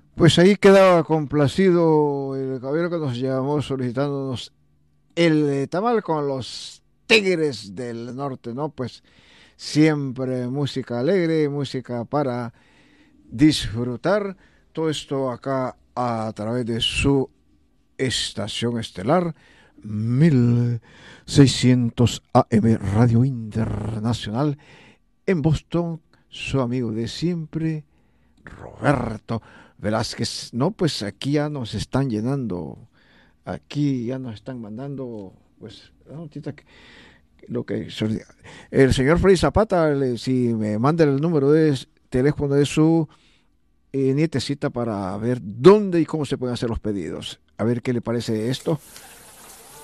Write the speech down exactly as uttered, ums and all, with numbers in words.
Pues ahí quedaba complacido el caballero que nos llamó solicitándonos el eh, tamal con los tigres del norte, ¿no? Pues siempre música alegre, música para disfrutar. Todo esto acá a través de su estación estelar mil seiscientos A M Radio Internacional en Boston, su amigo de siempre, Roberto Velázquez. No, pues aquí ya nos están llenando, aquí ya nos están mandando, pues, la notita que lo que el señor Freddy Zapata, le- si me manda el número de teléfono de su eh, nietecita para ver dónde y cómo se pueden hacer los pedidos. A ver qué le parece esto.